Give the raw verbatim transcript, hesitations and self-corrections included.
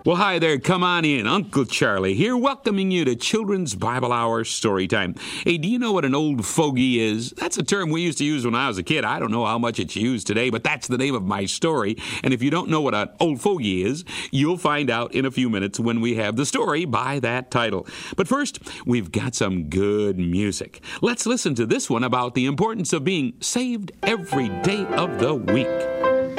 Well, hi there. Come on in. Uncle Charlie here, welcoming you to Children's Bible Hour Story Time. Hey, do you know what an old fogey is? That's a term we used to use when I was a kid. I don't know how much it's used today, but that's the name of my story. And if you don't know what an old fogey is, you'll find out in a few minutes when we have the story by that title. But first, we've got some good music. Let's listen to this one about the importance of being saved every day of the week.